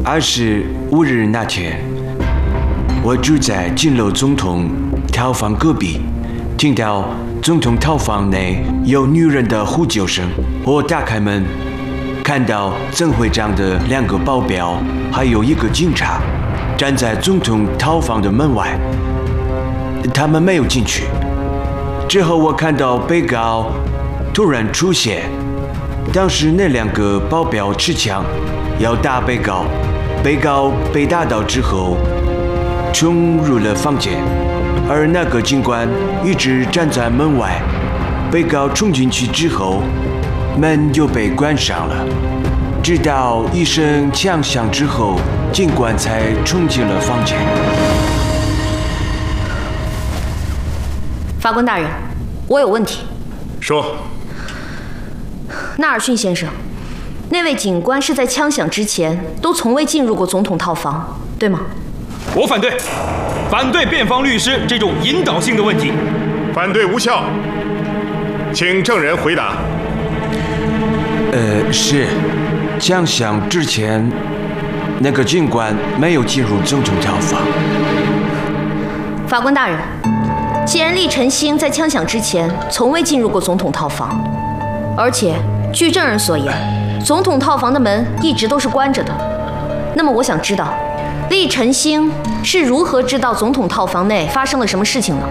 25日那天，我住在金楼总统套房隔壁，听到总统套房内有女人的呼救声。我打开门，看到曾会长的2个保镖，还有1个警察，站在总统套房的门外。他们没有进去。之后我看到被告突然出现，当时那2个保镖持枪要打被告，被告被打倒之后冲入了房间，而那个警官一直站在门外。被告冲进去之后，门就被关上了，直到一声枪响之后，警官才冲进了房间。 法官大人，我有问题。 说。 纳尔逊先生，那位警官是在枪响之前都从未进入过总统套房，对吗？ 我反对，反对辩方律师这种引导性的问题。 反对无效，请证人回答。 是，枪响之前，那个警官没有进入总统套房。 法官大人，既然厉晨星在枪响之前从未进入过总统套房，而且据证人所言，总统套房的门一直都是关着的，那么我想知道，厉晨星是如何知道总统套房内发生了什么事情呢？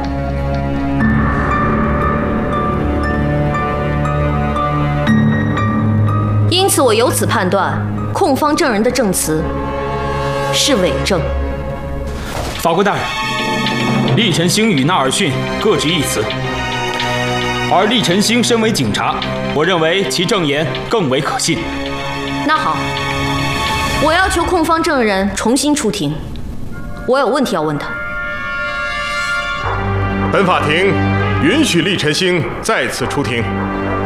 因此，我由此判断，控方证人的证词是伪证。 法官大人，厉晨星与纳尔逊各执一词，而厉晨星身为警察，我认为其证言更为可信。 那好，我要求控方证人重新出庭，我有问题要问他。 本法庭允许厉晨星再次出庭。